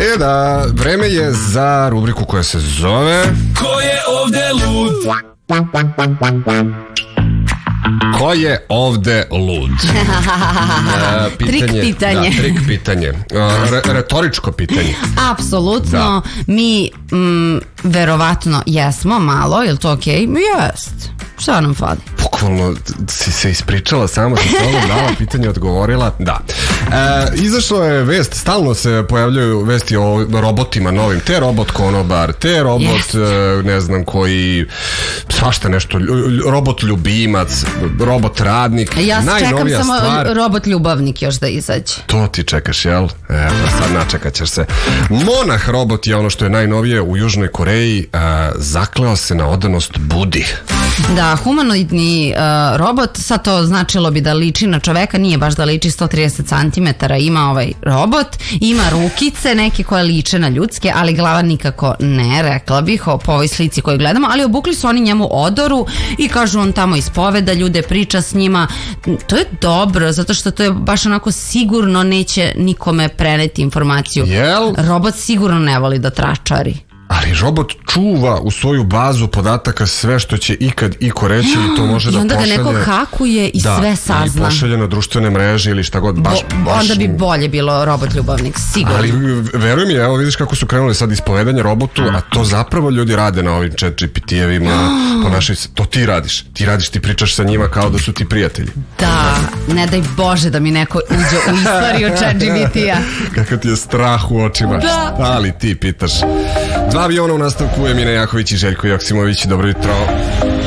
Da, vreme je za rubriku koja se zove Ko je ovde lud? Ko je ovde lud? Trik pitanje. Da, trik pitanje. Retoričko pitanje. Apsolutno. Da. Mi verovatno jesmo malo, je li to okej? Jest. Šta nam fali? Bukvalno si se ispričala sama sa sobom, dala pitanje, odgovorila. Da. Izašla je vest, stalno se pojavljaju vesti o robotima novim. Te robot konobar, te robot, ne znam koji, svašta nešto, robot ljubimac, robot radnik. Ja čekam samo stvar, robot ljubavnik još da izađe. to ti čekaš, jel? Pa sad načekat ćeš se. Monah robot je ono što je najnovije u Južnoj Koreji, zakleo se na odanost Budi. Da, humanoidni robot, sad to značilo bi da liči na čoveka, nije baš da liči, 130 cm ima ovaj robot, ima rukice neke koje liče na ljudske, ali glava nikako ne, rekla bih, po ovoj slici koju gledamo, ali obukli su oni njemu odoru i kažu on tamo ispoveda ljude, priča s njima. To je dobro, zato što to je baš onako sigurno neće nikome preneti informaciju. Jel? Robot sigurno ne voli da tračari. Ali robot čuva u svoju bazu podataka sve što će ikad iko reći i to može da pošalje. I onda ga neko hakuje i sve sazna. I pošalje na društvene mreže ili šta god. Baš onda bi bolje bilo robot ljubavnik, sigurno. Ali veruj mi, evo vidiš kako su krenuli sad ispovedanje robotu, a to zapravo ljudi rade na ovim ChatGPT-evima. To ti radiš. Ti pričaš sa njima kao da su ti prijatelji. Da, ne daj Bože da mi neko uđe u istoriju ChatGPT-a. Kakav ti je strah u očima. Da. Ali ti pitaš. Dva aviona u nastavku, Emina Jaković i Željko Joksimović. Dobro jutro.